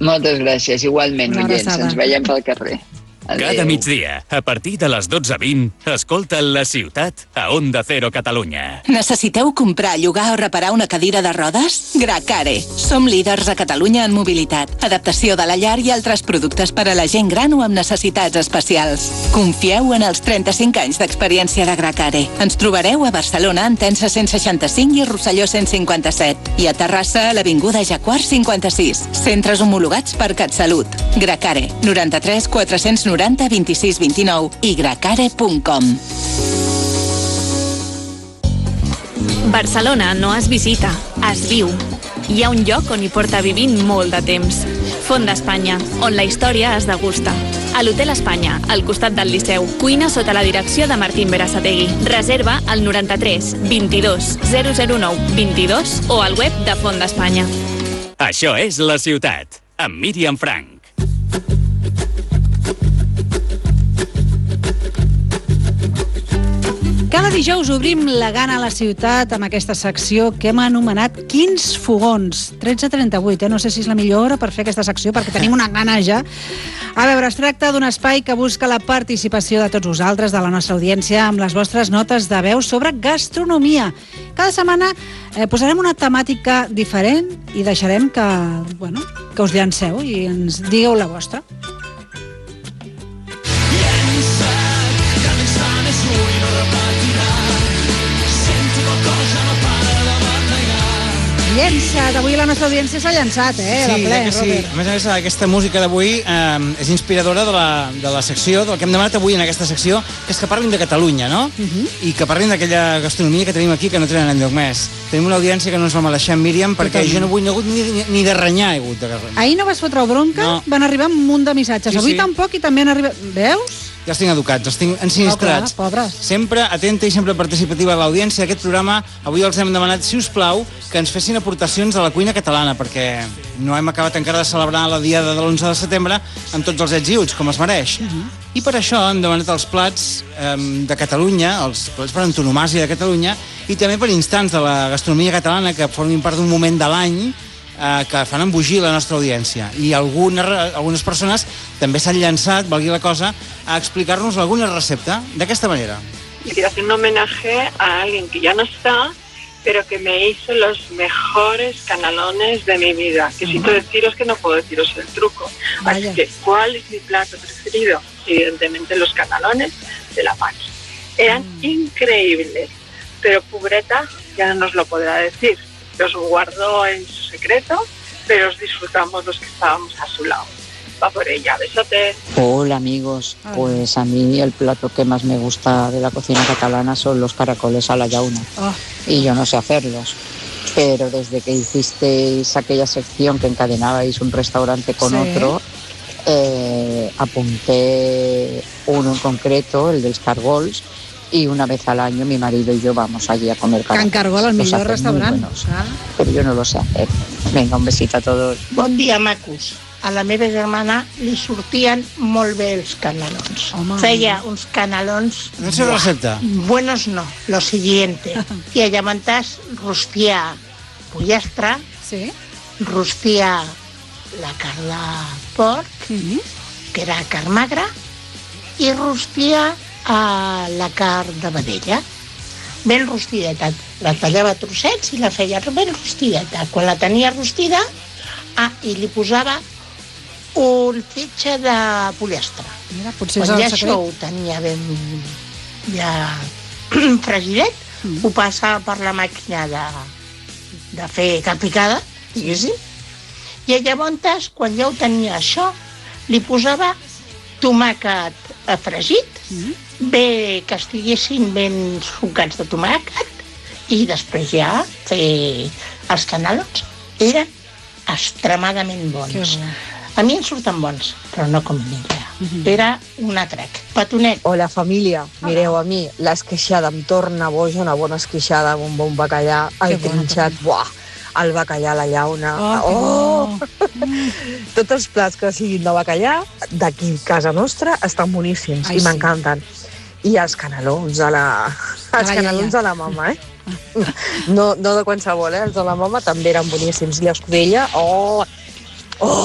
Moltes gràcies, igualment, Una oients. abraçada. Ens veiem pel carrer. Cada migdia, a partir de les 12:20, escolta La Ciutat a Onda Cero Catalunya. Necessiteu comprar, llogar o reparar una cadira de rodes? Gracare. Som líders a Catalunya en mobilitat, adaptació de la llar i altres productes per a la gent gran o amb necessitats especials. Confieu en els 35 anys d'experiència de Gracare. Ens trobareu a Barcelona, Entença 165 i Rosselló 157. I a Terrassa, a l'Avinguda Jaguar 56. Centres homologats per CatSalut. Gracare. 93 490 26 29 i gracare.com. Barcelona no es visita, es viu. Hi ha un lloc on hi porta vivint molt de temps. Font d'Espanya, on la història es degusta. A l'Hotel Espanya, al costat del Liceu. Cuina sota la direcció de Martín Berasategui. Reserva al 93 22 009 22 o al web de Font d'Espanya. Això és La Ciutat, amb Míriam Frank. Cada dijous obrim la gana a la ciutat amb aquesta secció que hem anomenat Quins fogons? 13:38, no sé si és la millor hora per fer aquesta secció, perquè tenim una gana ja. A veure, es tracta d'un espai que busca la participació de tots vosaltres, de la nostra audiència, amb les vostres notes de veu sobre gastronomia. Cada setmana posarem una temàtica diferent i deixarem que us llanceu i ens digueu la vostra. Llença't, avui la nostra audiència s'ha llançat, de ple, que sí. Robert. A més a més, aquesta música d'avui és inspiradora de la secció, del que hem demanat avui en aquesta secció, que és que parlin de Catalunya, no? I que parlin d'aquella gastronomia que tenim aquí, que no tenen enlloc més. Tenim una audiència que no ens la mereixem, Míriam, perquè jo no vull ni de renyar, he hagut de renyar. Ahir no vas fotre bronca? No. Van arribar un munt de missatges. Sí, Avui sí. tampoc i també han arribat... Veus? Ja els tinc educats, els tinc ensinistrats. No, clar, pobres. Sempre atenta i sempre participativa a l'audiència d'aquest programa. Avui els hem demanat, si us plau, que ens fessin aportacions a la cuina catalana, perquè no hem acabat encara de celebrar la diada de l'11 de setembre amb tots els ets i uts, com es mereix. I per això hem demanat els plats de Catalunya, els plats per antonomàsia de Catalunya, i també per instants de la gastronomia catalana que formin part d'un moment de l'any que fan embogir la nostra audiència. I algunes persones també s'han llançat, valgui la cosa, a explicar-nos alguna recepta d'aquesta manera. Y quiero hacer un homenaje a alguien que ya no está, pero que me hizo los mejores canalones de mi vida. Que siento deciros que no puedo deciros el truco. Vaya. Así que, ¿cuál es mi plato preferido? Evidentemente los canalones de la Paqui. Eran increíbles, pero Pubreta ya no nos lo podrá decir. Los guardó en su secreto, pero os disfrutamos los que estábamos a su lado. Va por ella, besote. Hola amigos, pues a mí el plato que más me gusta de la cocina catalana son los caracoles a la llauna. Y yo no sé hacerlos, pero desde que hicisteis aquella sección que encadenabais un restaurante con otro, apunté uno en concreto, el dels cargols, y una vez al año mi marido y yo vamos allí a comer Can Cargol, el Los millor hacen restaurant. muy buenos, pero yo no lo sé hacer. Venga, un besito a todos. Bon dia, macos. A la meva germana li sortien molt bé els canelons. Feia uns canelons... No sé la recepta. Buenos no, lo siguiente. I a llamentàs rostia pollastre, rostia la carn de porc, que era carn magra, i rostia la carn de vedella. Ben rostideta. La tallava a trossets i la feia ben rostideta. Quan la tenia rostida, i li posava un fitxa de pollastre. Mira, potser és quan el ja secret. això ho tenia ben fregidet, ho passa per la màquina de fer carn picada, diguéssim, i llavors, quan ja ho tenia això, li posava tomàquet fregit, bé que estiguessin ben sucats de tomàquet, i després ja fer els canelons. Eren extremadament bons. A mi em surten bons, però no com ella. Era un atrac. Petonet. Hola, família. Mireu, a mi l'esqueixada em torna boja, una bona esqueixada amb un bon bacallà, el trinxat, buah, el bacallà a la llauna. Tots els plats que siguin de bacallà, d'aquí a casa nostra, estan boníssims i m'encanten. I els canelons a la mama, No de qualsevol, els de la mama també eren boníssims. I l'escudella,